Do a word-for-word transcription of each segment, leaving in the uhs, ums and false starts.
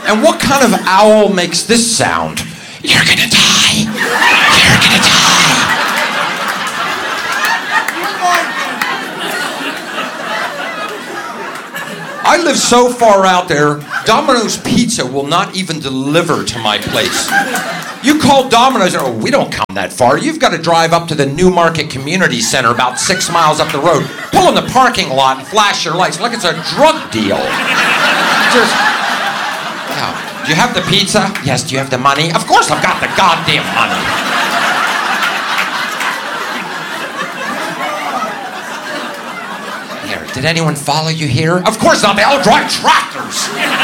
And what kind of owl makes this sound? You're gonna die. You're gonna die. I live so far out there, Domino's Pizza will not even deliver to my place. You call Domino's, oh, we don't come that far. You've got to drive up to the Newmarket Community Center about six miles up the road, pull in the parking lot and flash your lights like it's a drug deal. Just, yeah. Do you have the pizza? Yes. Do you have the money? Of course I've got the goddamn money. Did anyone follow you here? Of course not, they all drive tractors.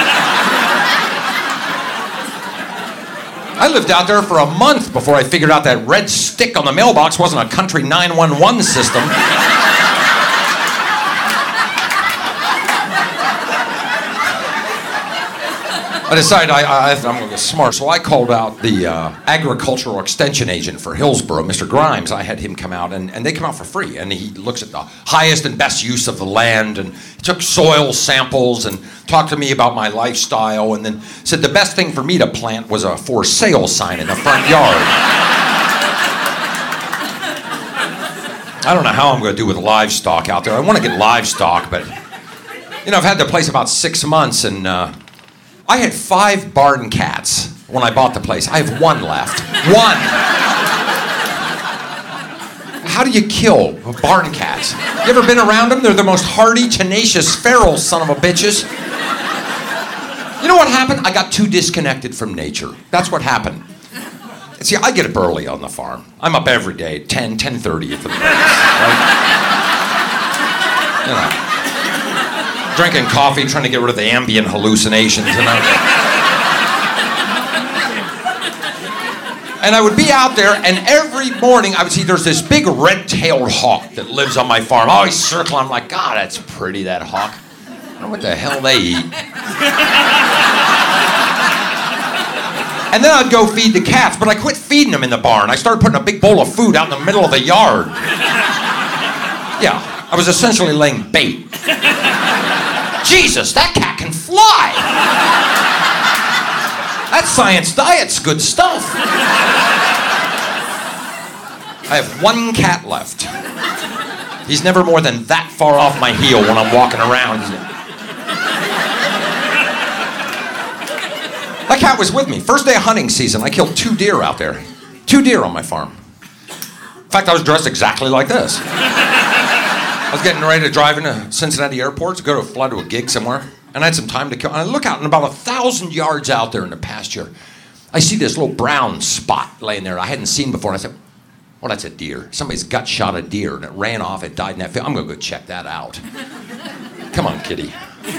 I lived out there for a month before I figured out that red stick on the mailbox wasn't a country nine one one system. I decided I, I, I'm going to get smart, so I called out the uh, agricultural extension agent for Hillsborough, Mister Grimes. I had him come out, and, and they come out for free. And he looks at the highest and best use of the land, and he took soil samples and talked to me about my lifestyle, and then said the best thing for me to plant was a for sale sign in the front yard. I don't know how I'm going to do with livestock out there. I want to get livestock, but, you know, I've had the place about six months, and... Uh, I had five barn cats when I bought the place. I have one left. One. How do you kill barn cats? You ever been around them? They're the most hardy, tenacious, feral son of a bitches. You know what happened? I got too disconnected from nature. That's what happened. See, I get up early on the farm. I'm up every day, ten, ten thirty at the latest, right? You know. Drinking coffee, trying to get rid of the ambient hallucinations. And I, and I would be out there, and every morning I would see there's this big red-tailed hawk that lives on my farm. Always circling. I'm like, God, that's pretty, that hawk. I don't know what the hell they eat. And then I'd go feed the cats, but I quit feeding them in the barn. I started putting a big bowl of food out in the middle of the yard. Yeah, I was essentially laying bait. Jesus, that cat can fly! That science diet's good stuff. I have one cat left. He's never more than that far off my heel when I'm walking around. That cat was with me. First day of hunting season, I killed two deer out there. Two deer on my farm. In fact, I was dressed exactly like this. I was getting ready to drive into Cincinnati Airport to go to fly to a gig somewhere, and I had some time to kill. And I look out, and about a thousand yards out there in the pasture, I see this little brown spot laying there I hadn't seen before. And I said, well, that's a deer. Somebody's gut shot a deer, and it ran off. It died in that field. I'm going to go check that out. Come on, kitty.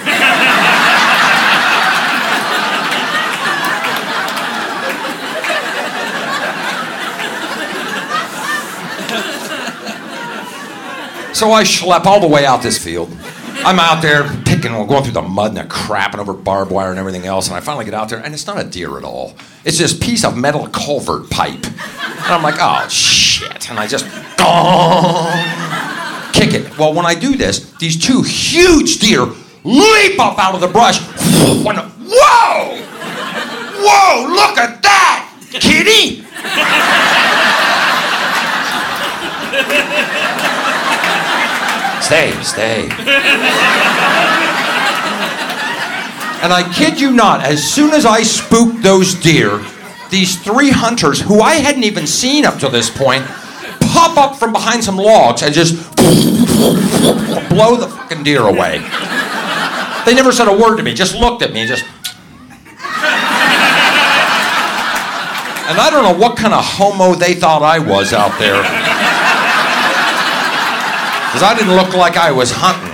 So I schlep all the way out this field. I'm out there picking, going through the mud and the crap and over barbed wire and everything else, and I finally get out there, and it's not a deer at all. It's this piece of metal culvert pipe. And I'm like, oh, shit. And I just, gong, kick it. Well, when I do this, these two huge deer leap up out of the brush. Whoa! Whoa, look at that, kitty! Stay, stay. And I kid you not, as soon as I spooked those deer, these three hunters, who I hadn't even seen up to this point, pop up from behind some logs and just blow the fucking deer away. They never said a word to me, just looked at me and just... And I don't know what kind of homo they thought I was out there. Because I didn't look like I was hunting.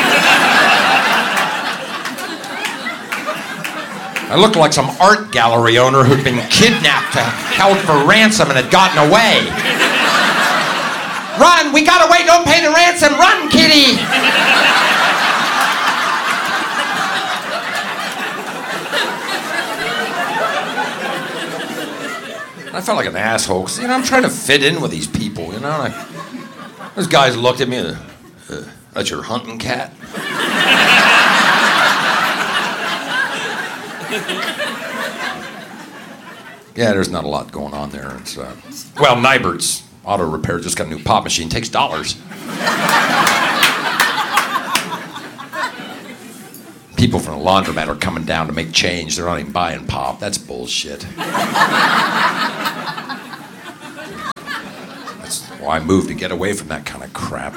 I looked like some art gallery owner who'd been kidnapped, held for ransom, and had gotten away. Run! We got away! Don't pay the ransom! Run, kitty! I felt like an asshole, because, you know, I'm trying to fit in with these people, you know? I, those guys looked at me, uh, uh, that's your hunting cat? Yeah, there's not a lot going on there. It's, uh, well, Nybert's Auto Repair just got a new pop machine. Takes dollars. People from the laundromat are coming down to make change. They're not even buying pop. That's bullshit. That's why I moved, to get away from that kind of crap.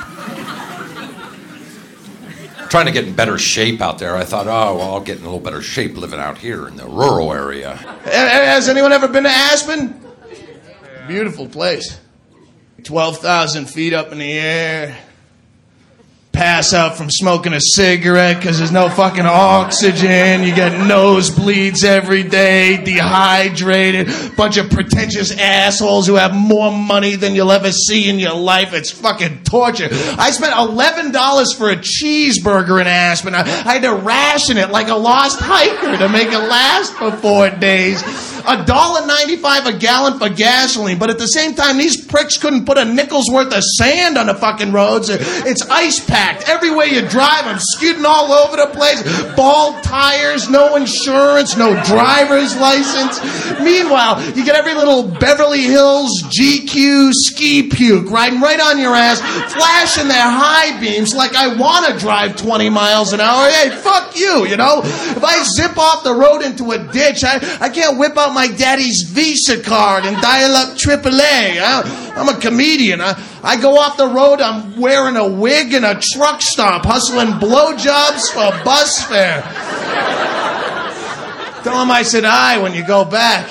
Trying to get in better shape out there. I thought, oh, well, I'll get in a little better shape living out here in the rural area. Has anyone ever been to Aspen? Beautiful place. twelve thousand feet up in the air. Pass out from smoking a cigarette because there's no fucking oxygen. You get nosebleeds every day, dehydrated. Bunch of pretentious assholes who have more money than you'll ever see in your life. It's fucking torture. I spent eleven dollars for a cheeseburger in Aspen. I, I had to ration it like a lost hiker to make it last for four days. one dollar ninety-five a gallon for gasoline, but at the same time, these pricks couldn't put a nickel's worth of sand on the fucking roads. It's ice packed. Everywhere you drive, I'm skidding all over the place. Bald tires, no insurance, no driver's license. Meanwhile, you get every little Beverly Hills G Q ski puke riding right on your ass, flashing their high beams like I want to drive twenty miles an hour. Hey, fuck you, you know? If I zip off the road into a ditch, I, I can't whip out my daddy's Visa card and dial up triple A. I, I'm a comedian. I, I go off the road, I'm wearing a wig and a truck stop, hustling blowjobs for bus fare. Tell him I said hi when you go back.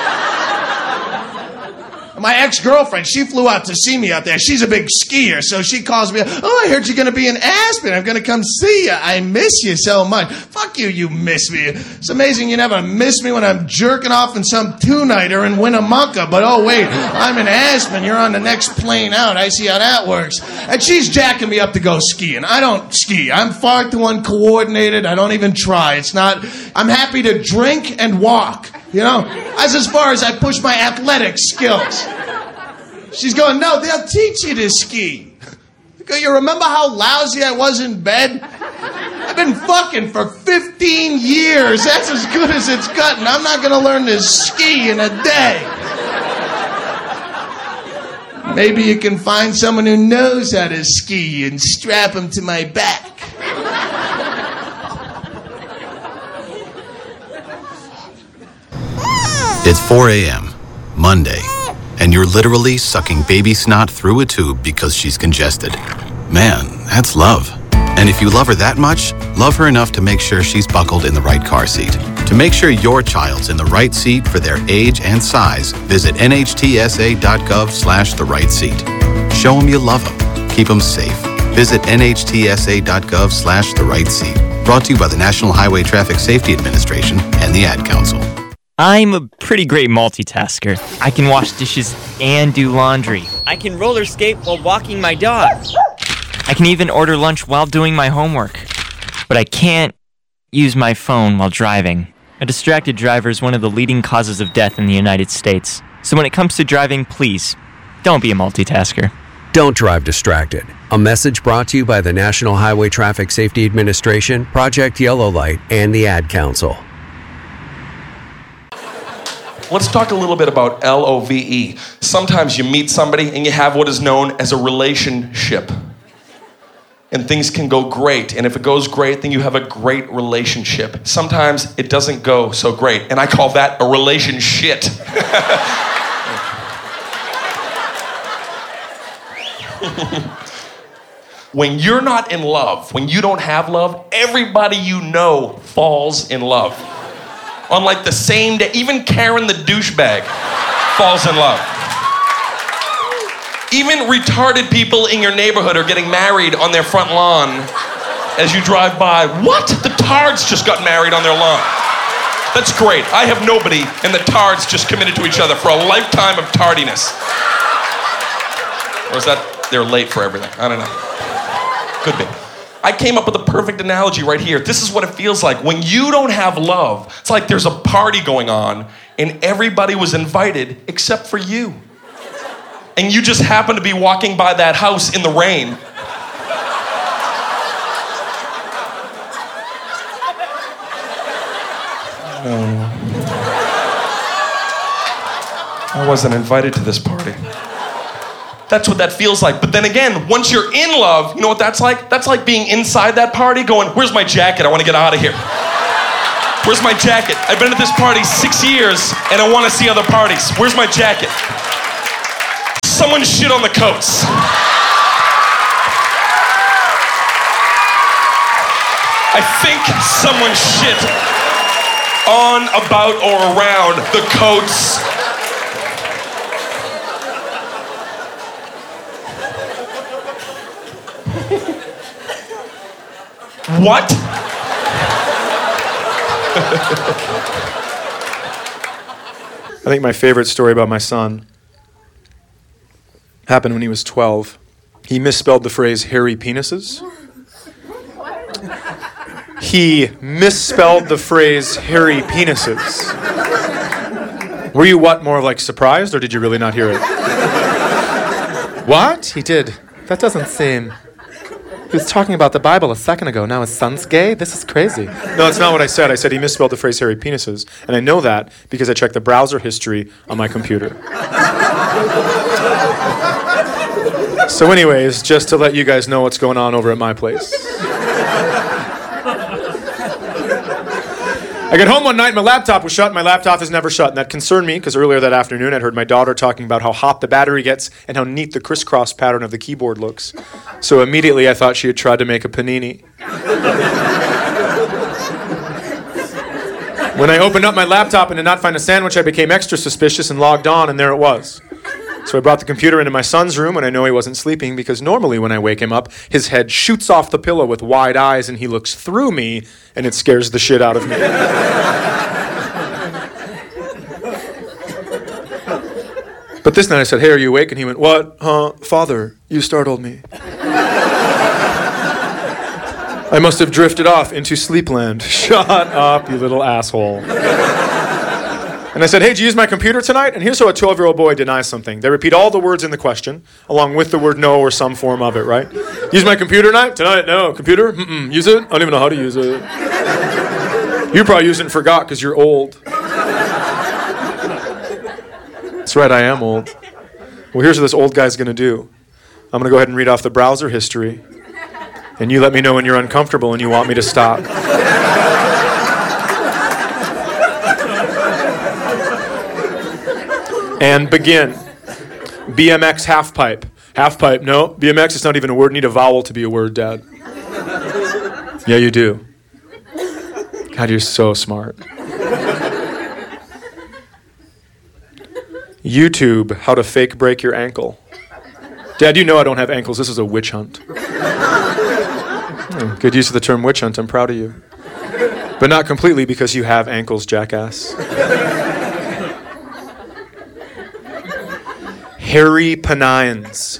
My ex-girlfriend, she flew out to see me out there. She's a big skier, so she calls me, oh, I heard you're going to be in Aspen. I'm going to come see you. I miss you so much. Fuck you, you miss me. It's amazing you never miss me when I'm jerking off in some two-nighter in Winnemucca. But, oh, wait, I'm in Aspen. You're on the next plane out. I see how that works. And she's jacking me up to go skiing. I don't ski. I'm far too uncoordinated. I don't even try. It's not... I'm happy to drink and walk. You know, that's as far as I push my athletic skills. She's going, no, they'll teach you to ski. I go, you remember how lousy I was in bed? I've been fucking for fifteen years. That's as good as it's gotten. I'm not going to learn to ski in a day. Maybe you can find someone who knows how to ski and strap him to my back. It's four a.m., Monday, and you're literally sucking baby snot through a tube because she's congested. Man, that's love. And if you love her that much, love her enough to make sure she's buckled in the right car seat. To make sure your child's in the right seat for their age and size, visit nhtsa.gov slash the right seat. Show them you love them. Keep them safe. Visit nhtsa.gov slash the right seat. Brought to you by the National Highway Traffic Safety Administration and the Ad Council. I'm a pretty great multitasker. I can wash dishes and do laundry. I can roller skate while walking my dog. I can even order lunch while doing my homework. But I can't use my phone while driving. A distracted driver is one of the leading causes of death in the United States. So when it comes to driving, please, don't be a multitasker. Don't drive distracted. A message brought to you by the National Highway Traffic Safety Administration, Project Yellow Light, and the Ad Council. Let's talk a little bit about L O V E. Sometimes you meet somebody and you have what is known as a relationship. And things can go great. And if it goes great, then you have a great relationship. Sometimes it doesn't go so great. And I call that a relationship. When you're not in love, when you don't have love, everybody you know falls in love. On like the same day, even Karen the douchebag falls in love. Even retarded people in your neighborhood are getting married on their front lawn as you drive by. What? The Tards just got married on their lawn. That's great. I have nobody, and the Tards just committed to each other for a lifetime of tardiness. Or is that they're late for everything? I don't know. Could be. I came up with a perfect analogy right here. This is what it feels like. When you don't have love, it's like there's a party going on and everybody was invited except for you. And you just happen to be walking by that house in the rain. I wasn't invited to this party. That's what that feels like. But then again, once you're in love, you know what that's like? That's like being inside that party going, where's my jacket? I want to get out of here. Where's my jacket? I've been at this party six years and I want to see other parties. Where's my jacket? Someone shit on the coats. I think someone shit on, about, or around the coats. What? I think my favorite story about my son happened when he was twelve. He misspelled the phrase hairy penises. He misspelled the phrase hairy penises. Were you what, more like surprised, or did you really not hear it? What? He did. That doesn't seem... He was talking about the Bible a second ago. Now his son's gay? This is crazy. No, that's not what I said. I said he misspelled the phrase hairy penises. And I know that because I checked the browser history on my computer. So anyways, just to let you guys know what's going on over at my place. I got home one night and my laptop was shut, and my laptop is never shut. And that concerned me because earlier that afternoon I'd heard my daughter talking about how hot the battery gets and how neat the crisscross pattern of the keyboard looks. So immediately I thought she had tried to make a panini. When I opened up my laptop and did not find a sandwich, I became extra suspicious and logged on, and there it was. So I brought the computer into my son's room, and I know he wasn't sleeping because normally when I wake him up, his head shoots off the pillow with wide eyes and he looks through me, and it scares the shit out of me. But this night I said, hey, are you awake? And he went, what? Huh? Father, you startled me. I must have drifted off into sleepland. Shut up, you little asshole. And I said, hey, did you use my computer tonight? And here's how a twelve-year-old boy denies something. They repeat all the words in the question, along with the word no or some form of it, right? Use my computer tonight? Tonight, no. Computer? Mm-mm. Use it? I don't even know how to use it. You probably used it and forgot because you're old. That's right, I am old. Well, here's what this old guy's going to do. I'm going to go ahead and read off the browser history, and you let me know when you're uncomfortable and you want me to stop. And begin. B M X half pipe. Half pipe, no. B M X is not even a word. Need a vowel to be a word, Dad. Yeah, you do. God, you're so smart. YouTube, how to fake break your ankle. Dad, you know I don't have ankles. This is a witch hunt. Hmm, good use of the term witch hunt. I'm proud of you. But not completely because you have ankles, jackass. Hairy penines.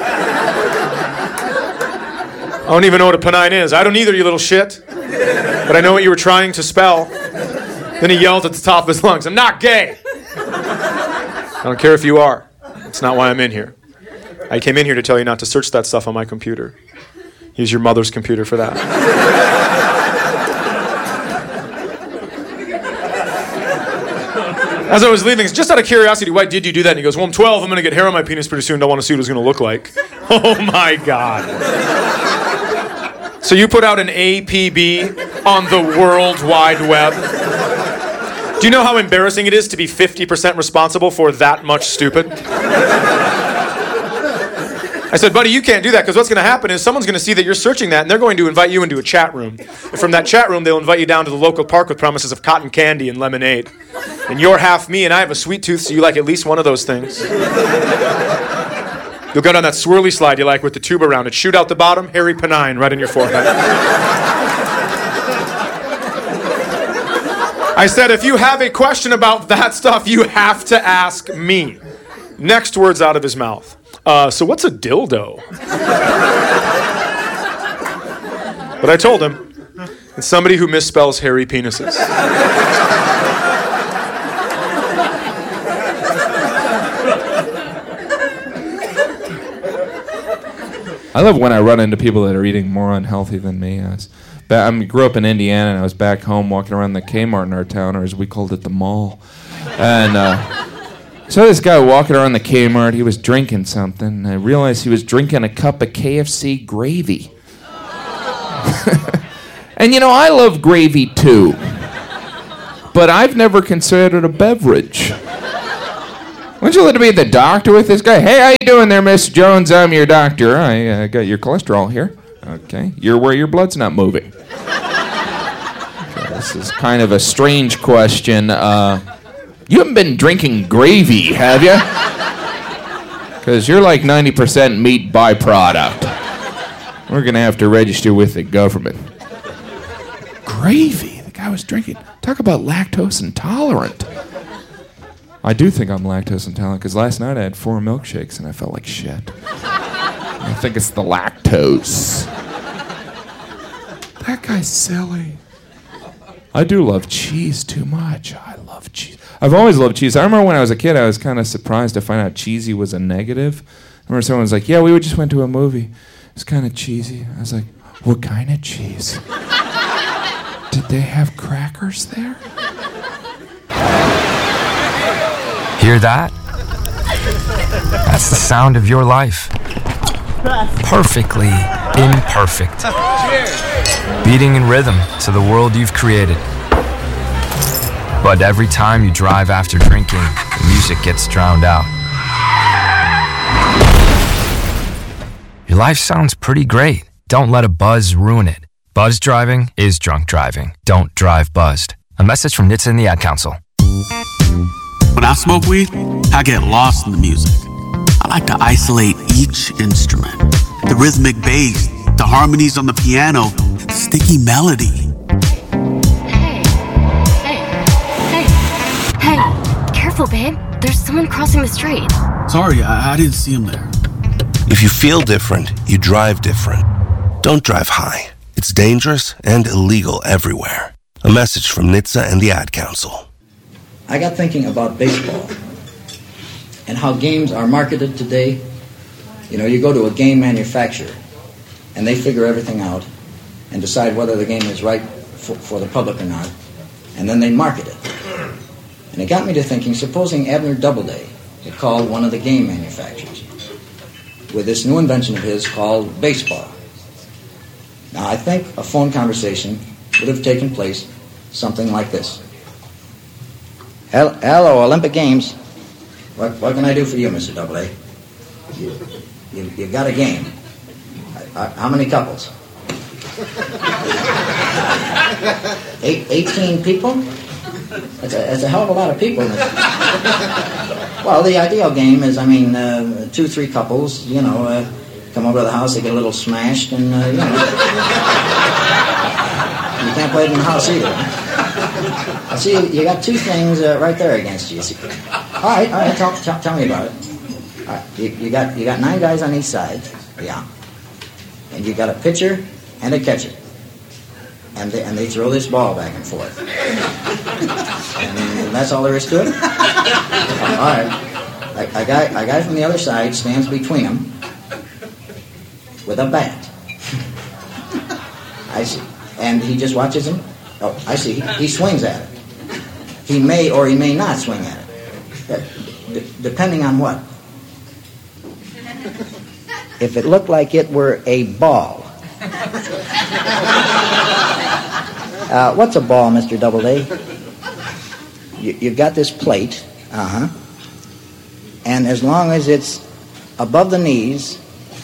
I don't even know what a penine is. I don't either, you little shit. But I know what you were trying to spell. Then he yelled at the top of his lungs, I'm not gay. I don't care if you are. It's not why I'm in here. I came in here to tell you not to search that stuff on my computer. Use your mother's computer for that. As I was leaving, just out of curiosity, why did you do that? And he goes, well, I'm twelve, I'm going to get hair on my penis pretty soon, don't want to see what it's going to look like. Oh my God. So you put out an A P B on the World Wide Web. Do you know how embarrassing it is to be fifty percent responsible for that much stupid? I said, buddy, you can't do that, because what's going to happen is someone's going to see that you're searching that, and they're going to invite you into a chat room. And from that chat room, they'll invite you down to the local park with promises of cotton candy and lemonade. And you're half me, and I have a sweet tooth, so you like at least one of those things. You'll go down that swirly slide you like with the tube around it, shoot out the bottom, hairy penine right in your forehead. I said, if you have a question about that stuff, you have to ask me. Next words out of his mouth. Uh, so what's a dildo? But I told him, it's somebody who misspells hairy penises. I love when I run into people that are eating more unhealthy than me. Uh, ba- I grew up in Indiana, and I was back home walking around the Kmart in our town, or as we called it, the mall. And uh, so this guy walking around the Kmart, he was drinking something, and I realized he was drinking a cup of K F C gravy. And you know, I love gravy too, but I've never considered it a beverage. Why don't you let me be the doctor with this guy? Hey, how you doing there, Miss Jones? I'm your doctor. I uh, got your cholesterol here. Okay, you're where your blood's not moving. Okay, this is kind of a strange question. Uh, you haven't been drinking gravy, have you? Because you're like ninety percent meat byproduct. We're going to have to register with the government. Gravy? The guy was drinking. Talk about lactose intolerant. I do think I'm lactose intolerant because last night I had four milkshakes and I felt like shit. I think it's the lactose. That guy's silly. I do love cheese too much. I love cheese. I've always loved cheese. I remember when I was a kid, I was kind of surprised to find out cheesy was a negative. I remember someone was like, yeah, we just went to a movie. It's kind of cheesy. I was like, what kind of cheese? Did they have crackers there? Hear that? That's the sound of your life. Perfectly imperfect. Beating in rhythm to the world you've created. But every time you drive after drinking, the music gets drowned out. Your life sounds pretty great. Don't let a buzz ruin it. Buzz driving is drunk driving. Don't drive buzzed. A message from N H T S A and the Ad Council. When I smoke weed, I get lost in the music. I like to isolate each instrument. The rhythmic bass, the harmonies on the piano, the sticky melody. Hey, hey, hey, hey, careful, babe. There's someone crossing the street. Sorry, I, I didn't see him there. If you feel different, you drive different. Don't drive high. It's dangerous and illegal everywhere. A message from N H T S A and the Ad Council. I got thinking about baseball and how games are marketed today. You know, you go to a game manufacturer and they figure everything out and decide whether the game is right for, for the public or not, and then they market it. And it got me to thinking, supposing Abner Doubleday had called one of the game manufacturers with this new invention of his called baseball. Now, I think a phone conversation would have taken place something like this. Hello, Olympic Games. What, what can I do for you, Mister Doubleday? You, you, you've got a game. Uh, how many couples? Eight, eighteen people? That's a, that's a hell of a lot of people. Well, the ideal game is, I mean, uh, two, three couples, you know, uh, come over to the house, they get a little smashed, and, uh, you know. You can't play it in the house either. Huh? I see you got two things uh, right there against you. All right, all right, tell, tell, tell me about it. All right, you, you got you got nine guys on each side, yeah, and you got a pitcher and a catcher, and they, and they throw this ball back and forth, and that's all there is to it. All right, a, a guy a guy from the other side stands between them with a bat. I see, and he just watches them. Oh, I see. He, he swings at it. He may or he may not swing at it. D- depending on what? If it looked like it were a ball. Uh, what's a ball, Mister Doubleday? You, you've got this plate. Uh-huh. And as long as it's above the knees,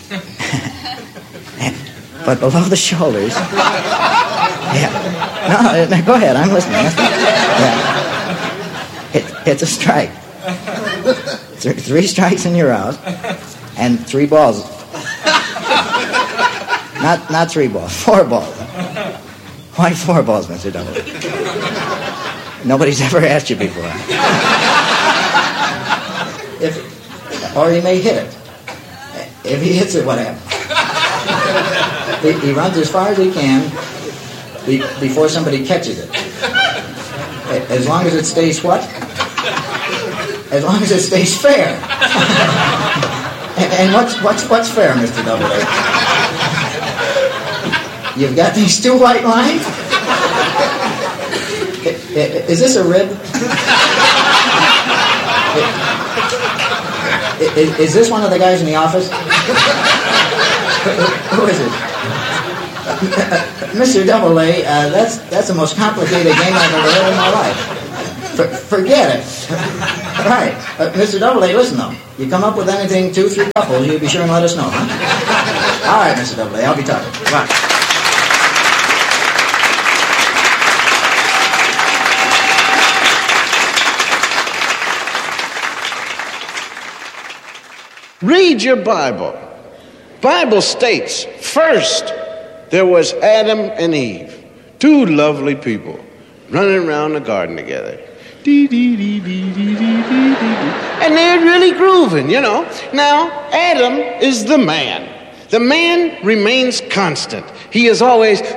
but below the shoulders... Yeah. No, no, go ahead. I'm listening. Yeah. It, it's a strike. Th- three strikes and you're out, and three balls. Not not three balls. Four balls. Why four balls, Mister Doubleday? Nobody's ever asked you before. If, or he may hit it. If he hits it, what happens? He, he runs as far as he can. Be, before somebody catches it. As long as it stays what? As long as it stays fair. and, and what's what's what's fair, Mister Doubleday? You've got these two white lines? I- I- Is this a rib? I- I- Is this one of the guys in the office? Who who is it? Mister Double A, uh, that's that's the most complicated game I've ever heard in my life. For, forget it. Right. Uh, Mister Double A, listen though. You come up with anything, two, three couples, you be sure and let us know, huh? All right, Mister Double A, I'll be talking. Bye. Read your Bible. Bible states, first, there was Adam and Eve, two lovely people running around the garden together. Dee, dee, dee, dee, dee, dee, dee, dee. And they're really grooving, you know. Now, Adam is the man. The man remains constant. He is always, see,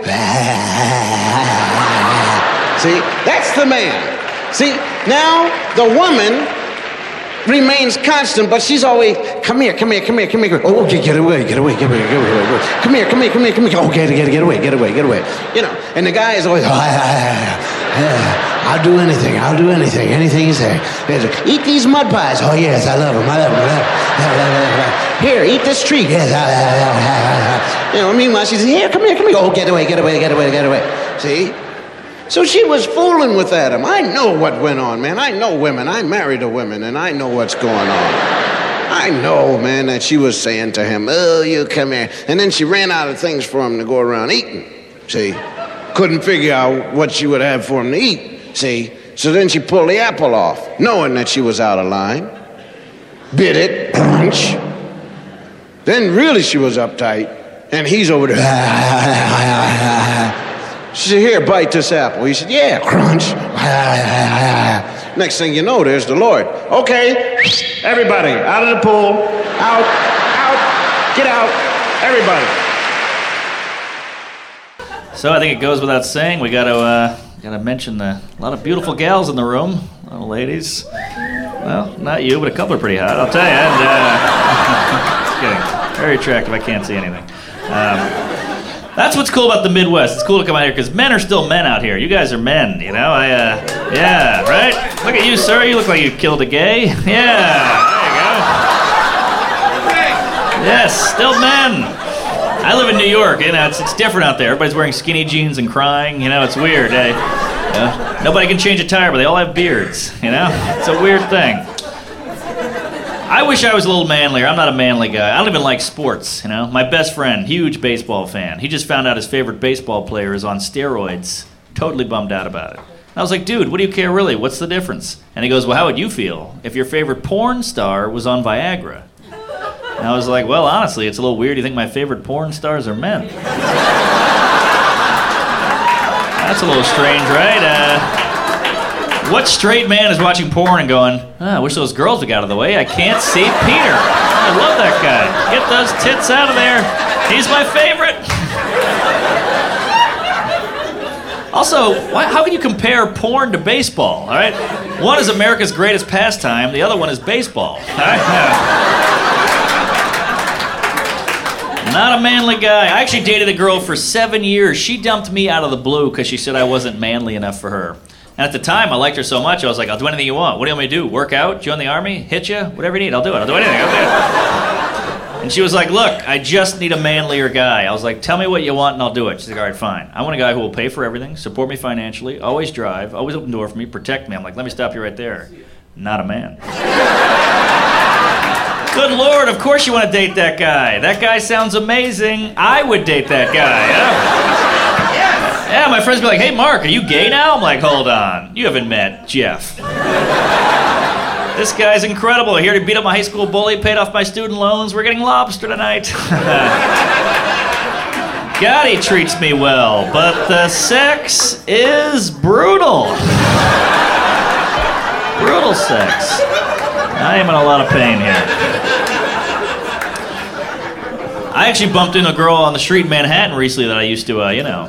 that's the man. See, now the woman remains constant, but she's always, come here, come here, come here, come here. Oh, okay, get away, get away, get away, get away, get away. Come here, come here, come here, come here. Oh, get, get, get away, get away, get away. You know, and the guy is always, oh, I'll do anything, I'll do anything, anything you say. Eat these mud pies. Oh, yes, I love them, I love them, I love them. Here, eat this treat. Yes, I love them. You know, meanwhile, she says, here, come here, come here. Oh, get away, get away, get away, get away. See? So she was fooling with Adam. I know what went on, man. I know women. I married a woman, and I know what's going on. I know, man, that she was saying to him, oh, you come here. And then she ran out of things for him to go around eating. See? Couldn't figure out what she would have for him to eat. See? So then she pulled the apple off, knowing that she was out of line. Bit it, crunch. Then really she was uptight, and he's over there. She said, here, bite this apple. He said, yeah, crunch. Next thing you know, there's the Lord. Okay, everybody, out of the pool. Out, out, get out, everybody. So I think it goes without saying, we got to uh, got to mention the, a lot of beautiful gals in the room, a lot of ladies. Well, not you, but a couple are pretty hot, I'll tell you. And, uh, just kidding. Very attractive, I can't see anything. Um, That's what's cool about the Midwest. It's cool to come out here because men are still men out here. You guys are men, you know? I, uh, yeah, right? Look at you, sir. You look like you killed a gay. Yeah, there you go. Yes, still men. I live in New York, you know, it's, it's different out there. Everybody's wearing skinny jeans and crying, you know, it's weird. Eh? You know? Nobody can change a tire, but they all have beards, you know? It's a weird thing. I wish I was a little manlier. I'm not a manly guy. I don't even like sports, you know. My best friend, huge baseball fan. He just found out his favorite baseball player is on steroids. Totally bummed out about it. I was like, dude, what do you care really? What's the difference? And he goes, well, how would you feel if your favorite porn star was on Viagra? And I was like, well, honestly, it's a little weird. You think my favorite porn stars are men? That's a little strange, right? Uh... What straight man is watching porn and going, oh, I wish those girls would get out of the way. I can't see Peter. I love that guy. Get those tits out of there. He's my favorite. Also, why, how can you compare porn to baseball? All right, one is America's greatest pastime. The other one is baseball. All right? Not a manly guy. I actually dated a girl for seven years. She dumped me out of the blue because she said I wasn't manly enough for her. And at the time, I liked her so much, I was like, I'll do anything you want. What do you want me to do? Work out? Join the army? Hit you? Whatever you need, I'll do it. I'll do anything. I'll do it. And she was like, look, I just need a manlier guy. I was like, tell me what you want and I'll do it. She's like, all right, fine. I want a guy who will pay for everything, support me financially, always drive, always open the door for me, protect me. I'm like, let me stop you right there. Not a man. Good Lord, of course you want to date that guy. That guy sounds amazing. I would date that guy. Yeah? Yeah, my friends be like, hey, Mark, are you gay now? I'm like, hold on. You haven't met Jeff. This guy's incredible. Here to beat up my high school bully, paid off my student loans. We're getting lobster tonight. God, he treats me well, but the sex is brutal. Brutal sex. I am in a lot of pain here. I actually bumped into a girl on the street in Manhattan recently that I used to, uh, you know,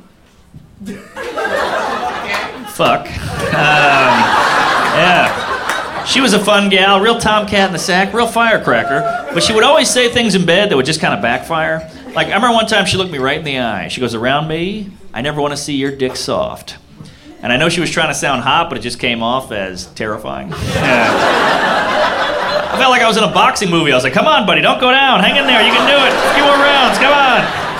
fuck. Um, yeah. She was a fun gal, real tomcat in the sack, real firecracker, but she would always say things in bed that would just kind of backfire. Like, I remember one time she looked me right in the eye. She goes, around me, I never want to see your dick soft. And I know she was trying to sound hot, but it just came off as terrifying. Yeah. I felt like I was in a boxing movie. I was like, come on, buddy, don't go down. Hang in there, you can do it. A few more rounds, come on.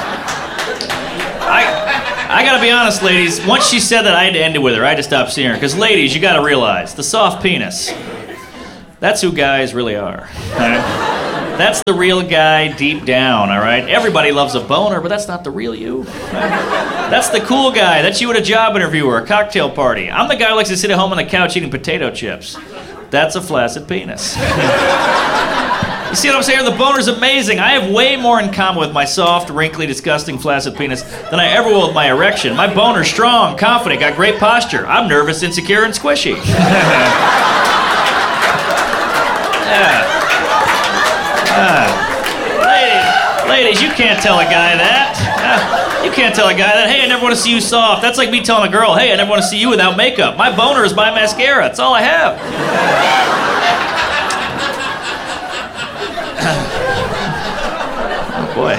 I, I gotta be honest, ladies. Once she said that, I had to end it with her. I had to stop seeing her. Because, ladies, you gotta realize, the soft penis, that's who guys really are. All right? That's the real guy deep down, all right? Everybody loves a boner, but that's not the real you. Right? That's the cool guy. That's you at a job interview or a cocktail party. I'm the guy who likes to sit at home on the couch eating potato chips. That's a flaccid penis. You see what I'm saying? The boner's amazing. I have way more in common with my soft, wrinkly, disgusting, flaccid penis than I ever will with my erection. My boner's strong, confident, got great posture. I'm nervous, insecure, and squishy. Yeah. Uh, ladies, ladies, you can't tell a guy that. Uh, you can't tell a guy that, hey, I never want to see you soft. That's like me telling a girl, hey, I never want to see you without makeup. My boner is my mascara. That's all I have. Oh, boy.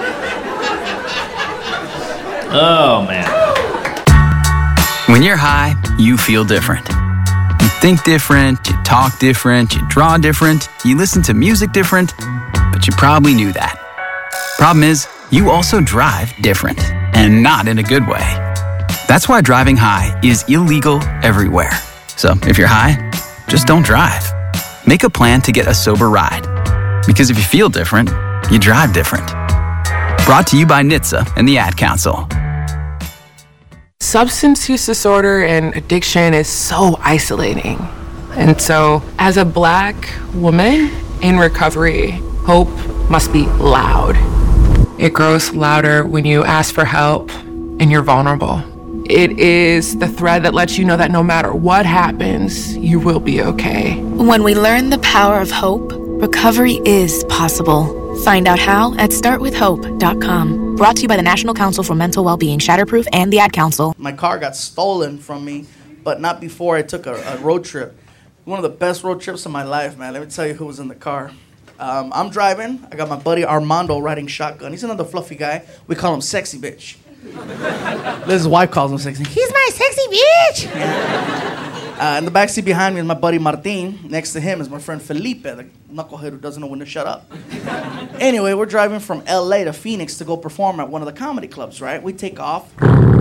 Oh, man. When you're high, you feel different. You think different, you talk different, you draw different, you listen to music different, but you probably knew that. Problem is, you also drive different, and not in a good way. That's why driving high is illegal everywhere. So if you're high, just don't drive. Make a plan to get a sober ride. Because if you feel different, you drive different. Brought to you by N H T S A and the Ad Council. Substance use disorder and addiction is so isolating. And so, as a Black woman in recovery, hope must be loud. It grows louder when you ask for help and you're vulnerable. It is the thread that lets you know that no matter what happens, you will be okay. When we learn the power of hope, recovery is possible. Find out how at start with hope dot com. Brought to you by the National Council for Mental Wellbeing, Shatterproof, and the Ad Council. My car got stolen from me, but not before I took a, a road trip. One of the best road trips of my life, man. Let me tell you who was in the car. Um, I'm driving. I got my buddy Armando riding shotgun. He's another fluffy guy. We call him Sexy Bitch. Liz's wife calls him Sexy. He's my sexy bitch! Uh, in the backseat behind me is my buddy Martin. Next to him is my friend Felipe, the knucklehead who doesn't know when to shut up. Anyway, we're driving from L A to Phoenix to go perform at one of the comedy clubs, right? We take off.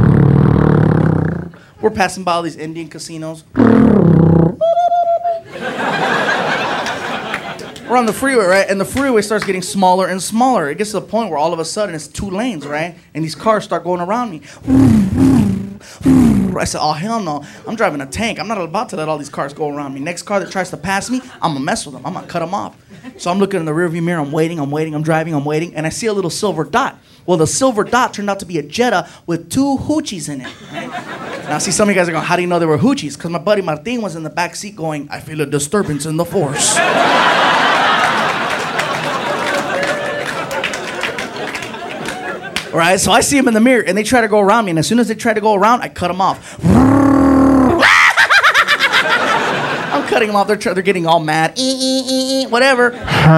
We're passing by all these Indian casinos. We're on the freeway, right? And the freeway starts getting smaller and smaller. It gets to the point where all of a sudden it's two lanes, right? And these cars start going around me. I said, oh, hell no. I'm driving a tank. I'm not about to let all these cars go around me. Next car that tries to pass me, I'm going to mess with them. I'm going to cut them off. So I'm looking in the rearview mirror. I'm waiting, I'm waiting, I'm driving, I'm waiting. And I see a little silver dot. Well, the silver dot turned out to be a Jetta with two hoochies in it. Right? Now, see, some of you guys are going, how do you know they were hoochies? Because my buddy Martin was in the back seat going, I feel a disturbance in the force. Right, so I see them in the mirror, and they try to go around me, and as soon as they try to go around, I cut them off. I'm cutting them off. They're, tr- they're getting all mad. E- e- e- e- whatever.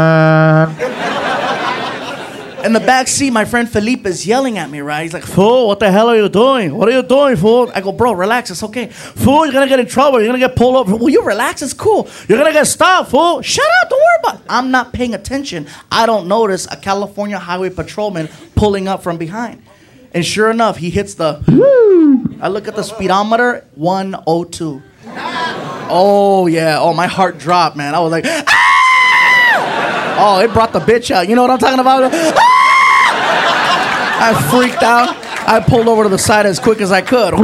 In the back seat, my friend Felipe is yelling at me, right? He's like, fool, what the hell are you doing? What are you doing, fool? I go, bro, relax. It's okay. Fool, you're going to get in trouble. You're going to get pulled over. Will you relax? It's cool. You're going to get stopped, fool. Shut up. Don't worry about it. I'm not paying attention. I don't notice a California highway patrolman pulling up from behind. And sure enough, he hits the, I look at the speedometer, one oh two. Oh, yeah. Oh, my heart dropped, man. I was like, ah! Oh, it brought the bitch out. You know what I'm talking about? Ah! I freaked out. I pulled over to the side as quick as I could.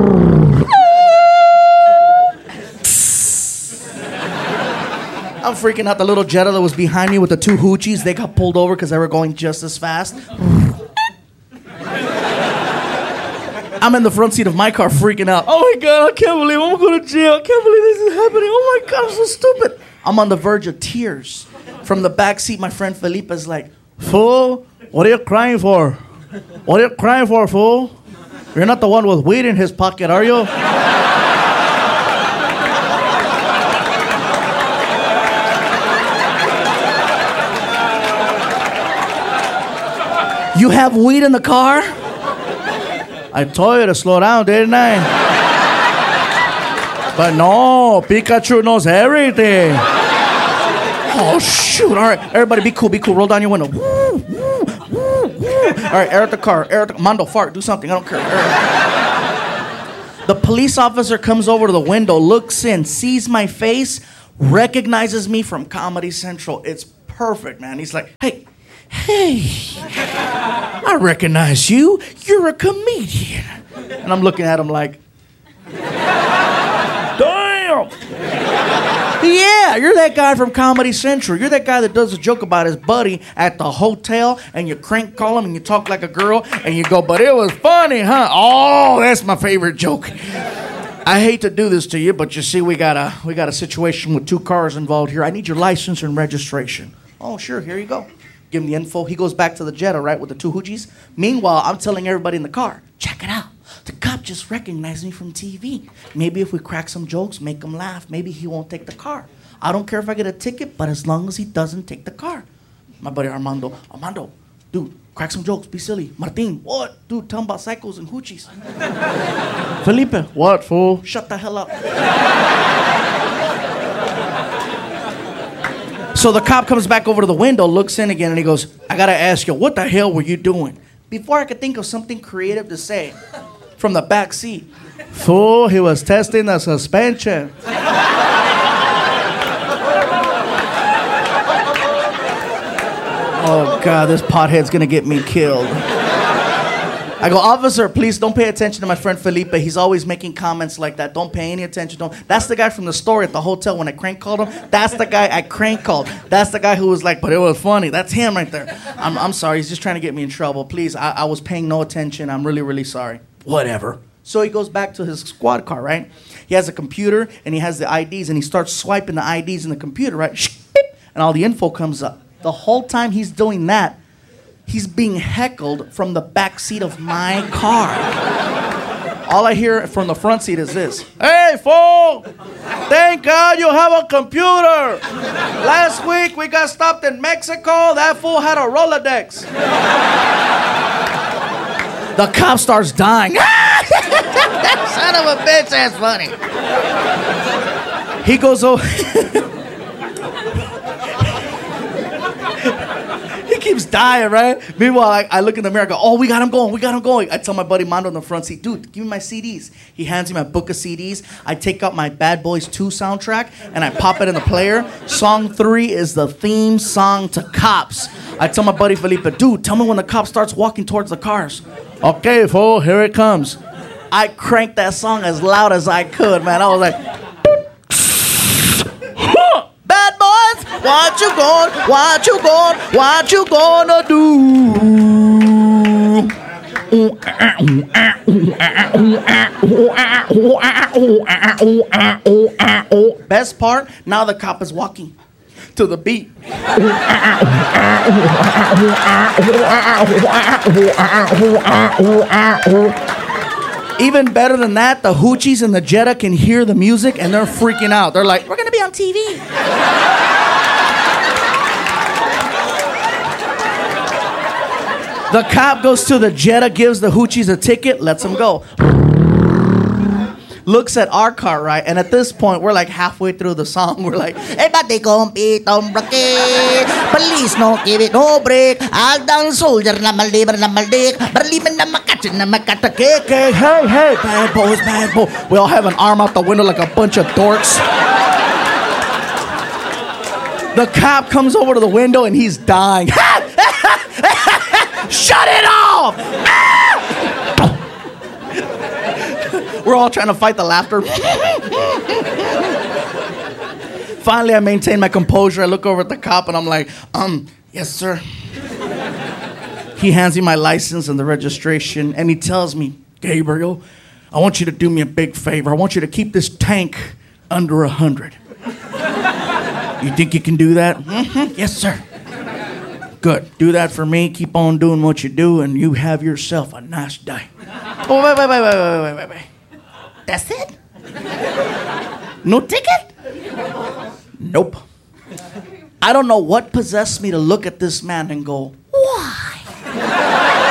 I'm freaking out. The little Jetta that was behind me with the two hoochies, they got pulled over because they were going just as fast. I'm in the front seat of my car freaking out. Oh my God, I can't believe I'm going to jail. I can't believe this is happening. Oh my God, I'm so stupid. I'm on the verge of tears. From the back seat, my friend Felipe is like, fool, what are you crying for? What are you crying for, fool? You're not the one with weed in his pocket, are you? You have weed in the car? I told you to slow down, didn't I? But no, Pikachu knows everything. Oh, shoot. All right, everybody be cool, be cool. Roll down your window. Woo, woo, woo, woo. All right, air at the car. Air at the... Mondo, fart, do something. I don't care. The police officer comes over to the window, looks in, sees my face, recognizes me from Comedy Central. It's perfect, man. He's like, hey, hey, I recognize you. You're a comedian. And I'm looking at him like, damn. Yeah, you're that guy from Comedy Central. You're that guy that does a joke about his buddy at the hotel, and you crank call him and you talk like a girl, and you go, but it was funny, huh? Oh, that's my favorite joke. I hate to do this to you, but you see, we got a we got a situation with two cars involved here. I need your license and registration. Oh, sure, here you go. Give him the info. He goes back to the Jetta, right, with the two hoochies. Meanwhile, I'm telling everybody in the car, check it out. The cop just recognized me from T V. Maybe if we crack some jokes, make him laugh, maybe he won't take the car. I don't care if I get a ticket, but as long as he doesn't take the car. My buddy Armando, Armando, dude, crack some jokes, be silly. Martin, what? Dude, tell him about cycles and hoochies. Felipe, what, fool? Shut the hell up. So the cop comes back over to the window, looks in again, and he goes, I gotta ask you, what the hell were you doing? Before I could think of something creative to say, from the back seat, fool, he was testing the suspension. Oh, God, this pothead's gonna get me killed. I go, officer, please don't pay attention to my friend Felipe. He's always making comments like that. Don't pay any attention to him. That's the guy from the story at the hotel when I crank called him. That's the guy I crank called. That's the guy who was like, but it was funny. That's him right there. I'm, I'm sorry. He's just trying to get me in trouble. Please, I, I was paying no attention. I'm really, really sorry. Whatever. So he goes back to his squad car, right? He has a computer, and he has the I Ds, and he starts swiping the I Ds in the computer, right? And all the info comes up. The whole time he's doing that, he's being heckled from the back seat of my car. All I hear from the front seat is this. Hey, fool! Thank God you have a computer. Last week we got stopped in Mexico. That fool had a Rolodex. The cop starts dying. Son of a bitch, that's funny. He goes over... He keeps dying, right? Meanwhile, I, I look in the mirror, I go, oh, we got him going, we got him going. I tell my buddy Mondo in the front seat, dude, give me my C Ds. He hands me my book of C Ds. I take out my Bad Boys two soundtrack, and I pop it in the player. Song three is the theme song to Cops. I tell my buddy Felipe, dude, tell me when the cop starts walking towards the cars. Okay, fool, here it comes. I cranked that song as loud as I could, man. I was like... Bad boys, what you going, what you going, what you gonna do? Best part, now the cop is walking to the beat. Even better than that, the hoochies and the Jetta can hear the music and they're freaking out. They're like, we're gonna be on T V. The cop goes to the Jetta, gives the hoochies a ticket, lets them go. Looks at our car, right? And at this point, we're like halfway through the song. We're like, everybody compete on bracket. Police no give it no break. All down soldier na maliber na maldik. Berlimen na makatsin na makatakik. Hey, hey, bad boys, bad boys. We all have an arm out the window like a bunch of dorks. The cop comes over to the window and he's dying. Shut it off! We're all trying to fight the laughter. Finally, I maintain my composure. I look over at the cop and I'm like, um, yes, sir. He hands me my license and the registration and he tells me, Gabriel, I want you to do me a big favor. I want you to keep this tank under a hundred. You think you can do that? Mm-hmm. Yes, sir. Good. Do that for me. Keep on doing what you do and you have yourself a nice day. Oh, wait, wait, wait, wait, wait, wait, wait, wait. That's it? No ticket? Nope. I don't know what possessed me to look at this man and go, why?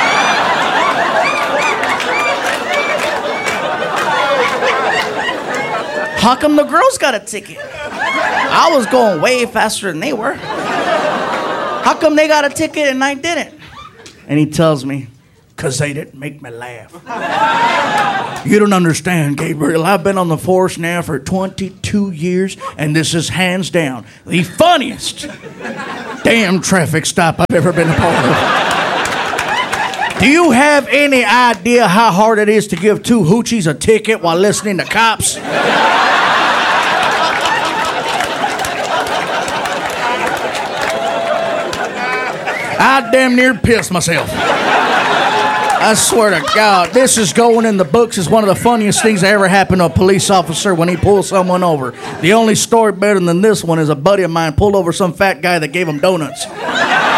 how come the girls got a ticket? I was going way faster than they were. How come they got a ticket and I didn't? And he tells me, because they didn't make me laugh. You don't understand, Gabriel. I've been on the force now for twenty-two years, and this is hands down the funniest damn traffic stop I've ever been a part of. Do you have any idea how hard it is to give two hoochies a ticket while listening to cops? I damn near pissed myself. I swear to God, this is going in the books as one of the funniest things that ever happened to a police officer when he pulled someone over. The only story better than this one is a buddy of mine pulled over some fat guy that gave him donuts.